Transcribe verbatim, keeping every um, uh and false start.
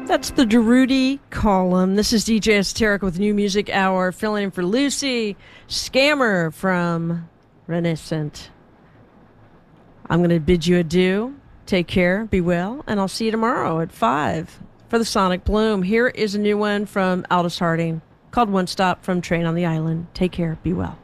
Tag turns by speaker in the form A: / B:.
A: That's the Darude column. This is D J Esoteric with New Music Hour, filling in for Lucy Scammer from Renaissance. I'm going to bid you adieu. Take care, be well, and I'll see you tomorrow at five for the Sonic Bloom. Here is a new one from Aldous Harding called One Stop from Train on the Island. Take care, be well.